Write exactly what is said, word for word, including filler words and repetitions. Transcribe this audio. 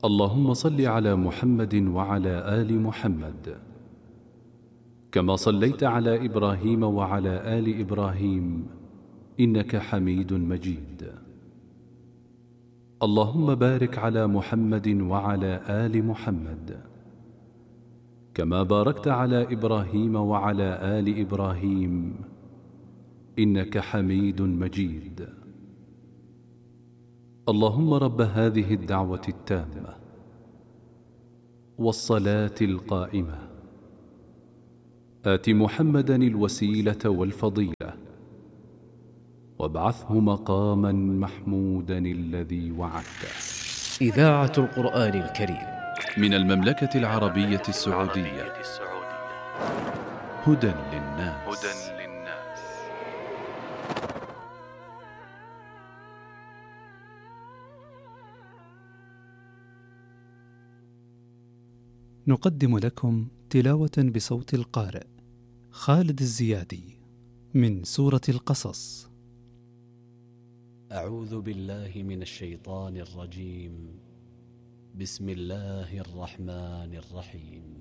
اللهم صل على محمد وعلى آل محمد كما صليت على إبراهيم وعلى آل إبراهيم إنك حميد مجيد. اللهم بارك على محمد وعلى آل محمد كما باركت على إبراهيم وعلى آل إبراهيم إنك حميد مجيد. اللهم رب هذه الدعوة التامة والصلاة القائمة آت محمدا الوسيلة والفضيلة وابعثه مقاما محمودا الذي وعدته. إذاعة القرآن الكريم من المملكة العربية السعودية. هدى للناس. نقدم لكم تلاوة بصوت القارئ خالد الزيادي من سورة القصص. أعوذ بالله من الشيطان الرجيم. بسم الله الرحمن الرحيم.